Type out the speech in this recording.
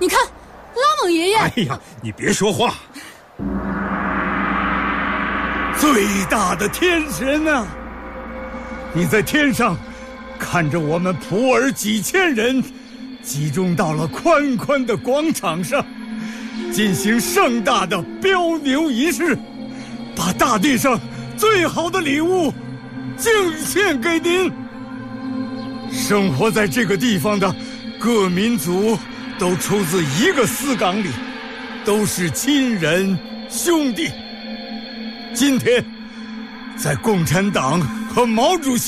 你看，拉蒙爷爷。 哎呀，你别说话。 最大的天神啊，你在天上看着我们普洱几千人集中到了宽宽的广场上，进行盛大的标牛仪式，把大地上最好的礼物敬献给您。生活在这个地方的各民族都出自一个丝岗里，都是亲人兄弟。今天在共产党和毛主席